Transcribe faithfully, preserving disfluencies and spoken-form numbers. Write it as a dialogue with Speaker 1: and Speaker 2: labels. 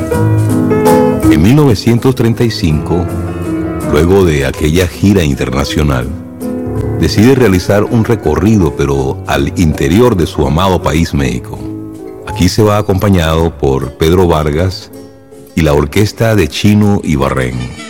Speaker 1: En mil novecientos treinta y cinco, luego de aquella gira internacional, decide realizar un recorrido, pero al interior de su amado país, México. Aquí se va acompañado por Pedro Vargas y la orquesta de Chino Ibarrén.